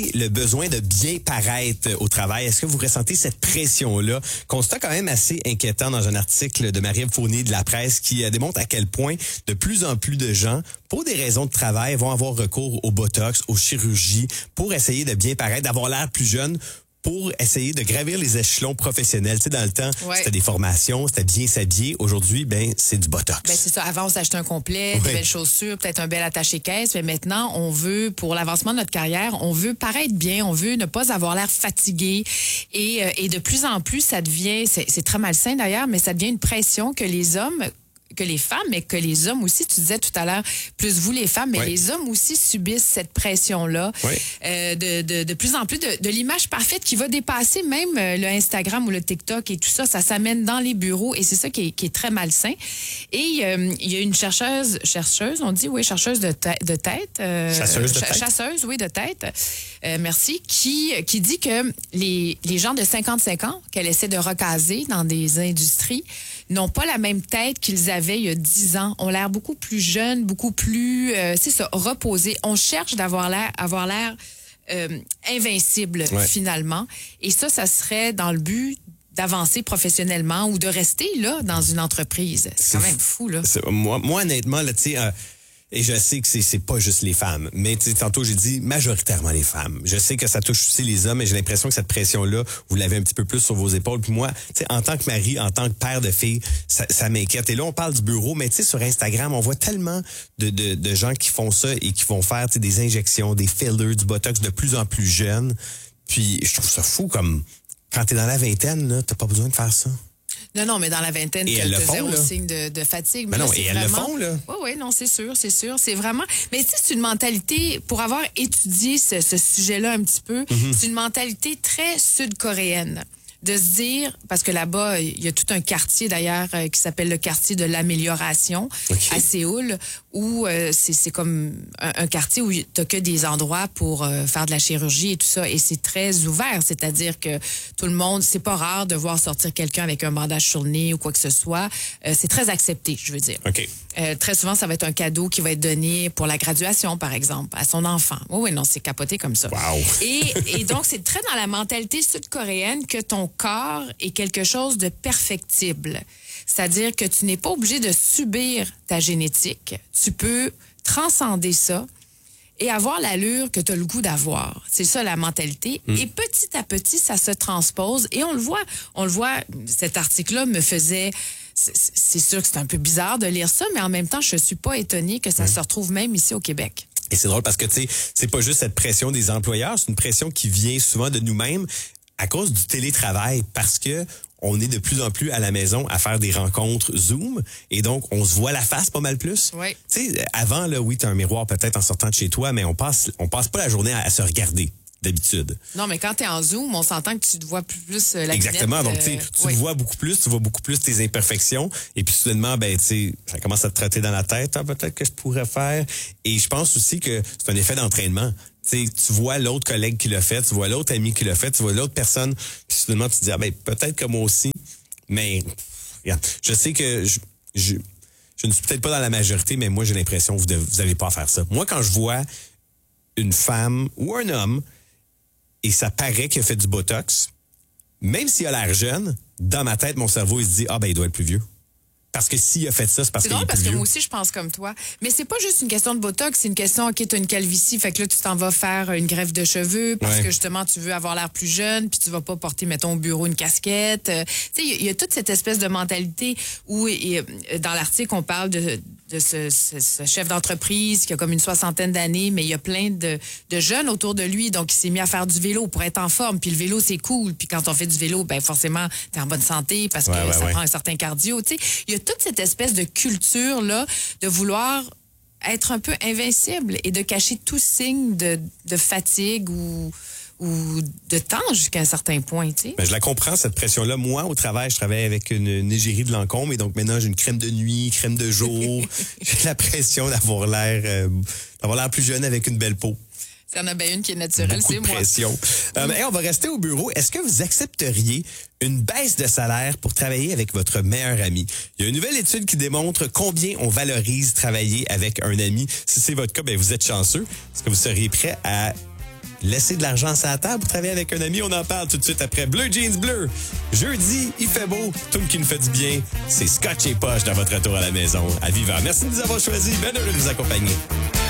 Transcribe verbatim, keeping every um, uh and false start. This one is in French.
Le besoin de bien paraître au travail, est-ce que vous ressentez cette pression-là? Constat quand même assez inquiétant dans un article de Marie-Ève Fournier de La Presse qui démontre à quel point de plus en plus de gens, pour des raisons de travail, vont avoir recours au botox, aux chirurgies, pour essayer de bien paraître, d'avoir l'air plus jeune, pour essayer de gravir les échelons professionnels. Tu sais, dans le temps, ouais. c'était des formations, c'était bien s'habiller. Aujourd'hui, ben c'est du botox. Ben c'est ça. Avant, on s'achetait un complet, ouais. des belles chaussures, peut-être un bel attaché-caisse. Mais maintenant, on veut, pour l'avancement de notre carrière, on veut paraître bien, on veut ne pas avoir l'air fatigué. Et, et de plus en plus, ça devient, c'est, c'est très malsain d'ailleurs, mais ça devient une pression que les hommes... que les femmes, mais que les hommes aussi, tu disais tout à l'heure, plus vous les femmes, mais oui. les hommes aussi subissent cette pression-là, oui. euh, de, de, de plus en plus de, de l'image parfaite qui va dépasser même le Instagram ou le TikTok et tout ça, ça s'amène dans les bureaux et c'est ça qui est, qui est très malsain. Et euh, il y a une chercheuse, chercheuse, on dit, oui, chercheuse de, te, de tête. Euh, chasseuse de tête. Chasseuse, oui, de tête. Euh, merci, qui, qui dit que les, les gens de cinquante-cinq ans qu'elle essaie de recaser dans des industries n'ont pas la même tête qu'ils avaient il y a dix ans. On l'air beaucoup plus jeunes, beaucoup plus, euh, c'est ça, reposés. On cherche d'avoir l'air, avoir l'air euh, invincible, ouais. finalement. Et ça, ça serait dans le but d'avancer professionnellement ou de rester là dans une entreprise. C'est, c'est quand même fou, là. Moi, moi, honnêtement, là, tu sais... Euh... Et je sais que c'est c'est pas juste les femmes, mais tu sais, tantôt j'ai dit majoritairement les femmes. Je sais que ça touche aussi les hommes, et j'ai l'impression que cette pression-là, vous l'avez un petit peu plus sur vos épaules. Puis moi, tu sais, en tant que mari, en tant que père de fille, ça, ça m'inquiète. Et là, on parle du bureau, mais tu sais, sur Instagram, on voit tellement de, de, de gens qui font ça et qui vont faire, tu sais, des injections, des fillers, du botox de plus en plus jeunes. Puis je trouve ça fou, comme quand t'es dans la vingtaine, là, t'as pas besoin de faire ça. Non, non, mais dans la vingtaine, tu as zéro signe de, de fatigue. Mais, mais non, là, et elles vraiment... le font, là. Oui, oui, non, c'est sûr, c'est sûr. C'est vraiment... Mais tu sais, c'est une mentalité, pour avoir étudié ce, ce sujet-là un petit peu, mm-hmm. c'est une mentalité très sud-coréenne. De se dire, parce que là-bas, il y a tout un quartier d'ailleurs euh, qui s'appelle le quartier de l'amélioration okay. à Séoul, où euh, c'est, c'est comme un, un quartier où t'as que des endroits pour euh, faire de la chirurgie et tout ça, et c'est très ouvert, c'est-à-dire que tout le monde, c'est pas rare de voir sortir quelqu'un avec un bandage sur le nez ou quoi que ce soit, euh, c'est très accepté, je veux dire. Okay. Euh, très souvent, ça va être un cadeau qui va être donné pour la graduation, par exemple, à son enfant. Oui, oui, non, c'est capoté comme ça. Wow. Et, et donc, c'est très dans la mentalité sud-coréenne que ton corps est quelque chose de perfectible. C'est-à-dire que tu n'es pas obligé de subir ta génétique. Tu peux transcender ça et avoir l'allure que tu as le goût d'avoir. C'est ça la mentalité. Mm. Et petit à petit, ça se transpose. Et on le voit. On le voit. Cet article-là me faisait... C'est, c'est sûr que c'est un peu bizarre de lire ça, mais en même temps, je suis pas étonnée que ça mm. se retrouve même ici au Québec. Et c'est drôle parce que, tu sais, c'est pas juste cette pression des employeurs, c'est une pression qui vient souvent de nous-mêmes à cause du télétravail, parce que on est de plus en plus à la maison à faire des rencontres Zoom, et donc on se voit la face pas mal plus. Oui. Tu sais, avant, là, oui, t'as un miroir peut-être en sortant de chez toi, mais on passe, on passe pas la journée à, à se regarder. D'habitude. Non, mais quand tu es en Zoom, on s'entend que tu te vois plus, plus euh, la Exactement. lunette, Donc, tu sais, euh, tu oui. te vois beaucoup plus, tu vois beaucoup plus tes imperfections. Et puis, soudainement, ben, tu sais, ça commence à te trotter dans la tête. Ah, peut-être que je pourrais faire. Et je pense aussi que c'est un effet d'entraînement. Tu sais, tu vois l'autre collègue qui l'a fait, tu vois l'autre ami qui l'a fait, tu vois l'autre personne. Puis, soudainement, tu te dis, ah, ben, peut-être que moi aussi. Mais, regarde, je sais que je, je, je ne suis peut-être pas dans la majorité, mais moi, j'ai l'impression que vous devez, vous avez pas à faire ça. Moi, quand je vois une femme ou un homme, et ça paraît qu'il a fait du botox, même s'il a l'air jeune, dans ma tête, mon cerveau, il se dit, ah ben, il doit être plus vieux. Parce que s'il a fait ça, c'est parce qu'il est plus vieux. C'est drôle parce que moi aussi, je pense comme toi. Mais c'est pas juste une question de botox, c'est une question, OK, t'as une calvitie, fait que là, tu t'en vas faire une greffe de cheveux parce ouais. que justement, tu veux avoir l'air plus jeune, puis tu vas pas porter, mettons, au bureau une casquette. Euh, tu sais, il y, y a toute cette espèce de mentalité où, et, dans l'article, on parle de, de ce, ce, ce chef d'entreprise qui a comme une soixantaine d'années, mais il y a plein de, de jeunes autour de lui, donc il s'est mis à faire du vélo pour être en forme. Puis le vélo, c'est cool. Puis quand on fait du vélo, ben forcément, t'es en bonne santé parce que ouais, ouais, ça ouais. prend un certain cardio. Tu sais, il y a toute cette espèce de culture-là de vouloir être un peu invincible et de cacher tout signe de, de fatigue ou, ou de temps jusqu'à un certain point, tu sais. Ben, je la comprends, cette pression-là. Moi, au travail, je travaille avec une, une égérie de Lancôme, et donc maintenant, j'ai une crème de nuit, crème de jour. J'ai la pression d'avoir l'air, euh, d'avoir l'air plus jeune avec une belle peau. Il y en a bien une qui est naturelle, Beaucoup c'est de pression. moi. Euh, hey, on va rester au bureau. Est-ce que vous accepteriez une baisse de salaire pour travailler avec votre meilleur ami? Il y a une nouvelle étude qui démontre combien on valorise travailler avec un ami. Si c'est votre cas, ben vous êtes chanceux. Est-ce que vous seriez prêt à laisser de l'argent sur la table pour travailler avec un ami? On en parle tout de suite après Bleu Jeans Bleu. Jeudi, il fait beau, tout qui nous fait du bien, c'est Scotch et Poche dans votre retour à la maison à Viva. Merci de nous avoir choisis, bien heureux de vous accompagner.